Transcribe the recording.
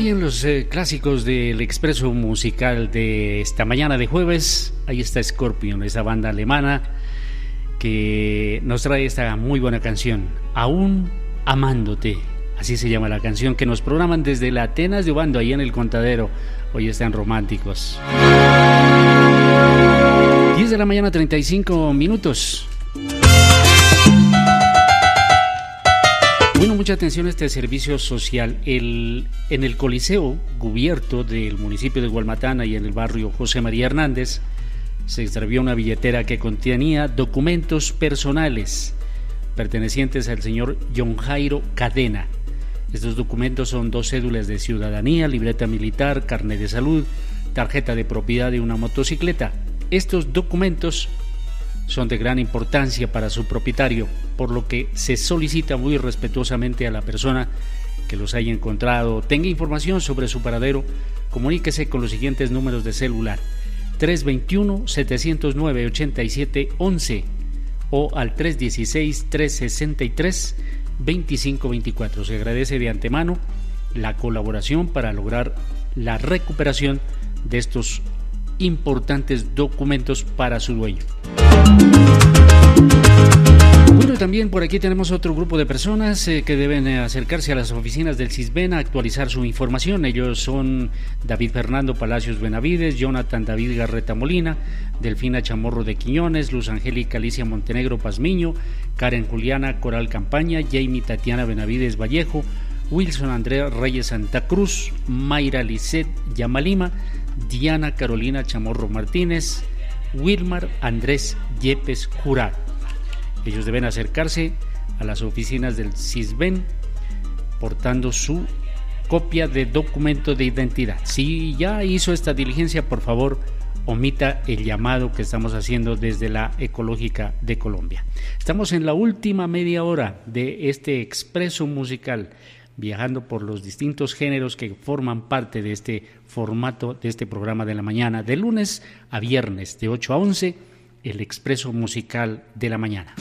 Hoy en los clásicos del expreso musical de esta mañana de jueves, ahí está Scorpion, esa banda alemana que nos trae esta muy buena canción, Aún amándote. Así se llama la canción que nos programan desde la Atenas de Obando, ahí en el Contadero. Hoy están románticos. 10 de la mañana, 35 minutos. Bueno, mucha atención a este servicio social. En el Coliseo cubierto del municipio de Gualmatana y en el barrio José María Hernández se extravió una billetera que contenía documentos personales pertenecientes al señor John Jairo Cadena. Estos documentos son 2 cédulas de ciudadanía, libreta militar, carnet de salud, tarjeta de propiedad de una motocicleta. Estos documentos son de gran importancia para su propietario, por lo que se solicita muy respetuosamente a la persona que los haya encontrado, tenga información sobre su paradero, comuníquese con los siguientes números de celular: 321-709-8711 o al 316-363-2524. Se agradece de antemano la colaboración para lograr la recuperación de estos importantes documentos para su dueño. Bueno, también por aquí tenemos otro grupo de personas que deben acercarse a las oficinas del CISBEN a actualizar su información. Ellos son David Fernando Palacios Benavides, Jonathan David Garreta Molina, Delfina Chamorro de Quiñones, Luz Angélica Alicia Montenegro Pazmiño, Karen Juliana Coral Campaña, Jamie Tatiana Benavides Vallejo, Wilson Andrea Reyes Santa Cruz, Mayra Lisset Yamalima, Diana Carolina Chamorro Martínez, Wilmar Andrés Yepes Jurado. Ellos deben acercarse a las oficinas del CISBEN portando su copia de documento de identidad. Si ya hizo esta diligencia, por favor, omita el llamado que estamos haciendo desde la Ecológica de Colombia. Estamos en la última media hora de este expreso musical, viajando por los distintos géneros que forman parte de este formato, de este programa de la mañana, de lunes a viernes, de 8 a 11, el expreso musical de la mañana.